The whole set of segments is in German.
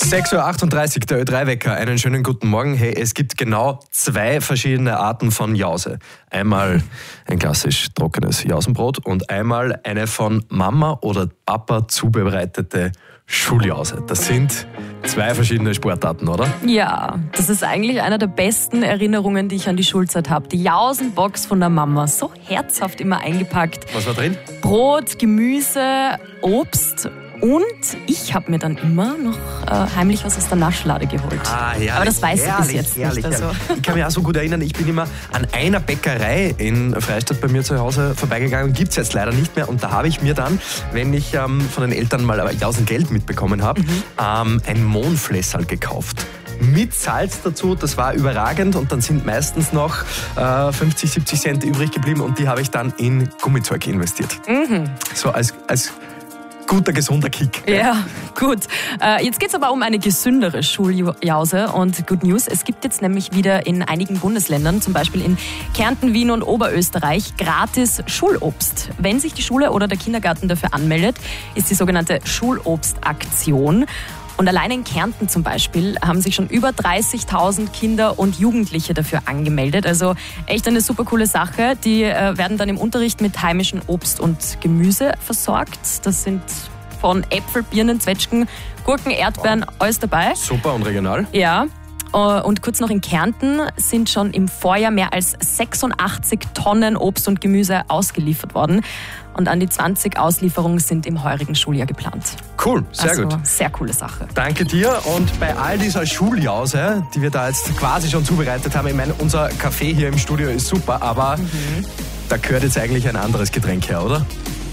6.38 Uhr, der Ö3-Wecker. Einen schönen guten Morgen. Hey, es gibt genau 2 verschiedene Arten von Jause. Einmal ein klassisch trockenes Jausenbrot und einmal eine von Mama oder Papa zubereitete Schuljause. Das sind 2 verschiedene Sportarten, oder? Ja, das ist eigentlich einer der besten Erinnerungen, die ich an die Schulzeit habe. Die Jausenbox von der Mama, so herzhaft immer eingepackt. Was war drin? Brot, Gemüse, Obst und ich habe mir dann immer noch heimlich was aus der Naschlade geholt. Herrlich, aber das weiß ich bis jetzt herrlich, nicht. Also. Ich kann mich auch so gut erinnern, ich bin immer an einer Bäckerei in Freistadt bei mir zu Hause vorbeigegangen, gibt es jetzt leider nicht mehr. Und da habe ich mir dann, wenn ich von den Eltern mal Jausengeld mitbekommen habe, ein Mohnflässerl gekauft. Mit Salz dazu, das war überragend und dann sind meistens noch 50, 70 Cent übrig geblieben und die habe ich dann in Gummizeug investiert. So als guter, gesunder Kick. Ja, gut. Jetzt geht es aber um eine gesündere Schuljause und Good News. Es gibt jetzt nämlich wieder in einigen Bundesländern, zum Beispiel in Kärnten, Wien und Oberösterreich, gratis Schulobst. Wenn sich die Schule oder der Kindergarten dafür anmeldet, ist die sogenannte Schulobstaktion. Und allein in Kärnten zum Beispiel haben sich schon über 30.000 Kinder und Jugendliche dafür angemeldet. Also echt eine super coole Sache. Die werden dann im Unterricht mit heimischem Obst und Gemüse versorgt. Das sind von Äpfel, Birnen, Zwetschgen, Gurken, Erdbeeren, alles dabei. Super und regional. Ja. Und kurz noch in Kärnten sind schon im Vorjahr mehr als 86 Tonnen Obst und Gemüse ausgeliefert worden. Und an die 20 Auslieferungen sind im heurigen Schuljahr geplant. Cool, sehr gut. Sehr coole Sache. Danke dir. Und bei all dieser Schuljause, die wir da jetzt quasi schon zubereitet haben, ich meine, unser Kaffee hier im Studio ist super, aber da gehört jetzt eigentlich ein anderes Getränk her, oder?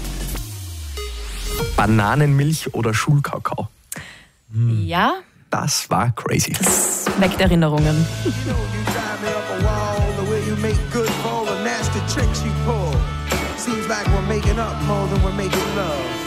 Bananenmilch oder Schulkakao? Ja. Das war crazy. Das weckt Erinnerungen. Seems like we're making up more than we're making love.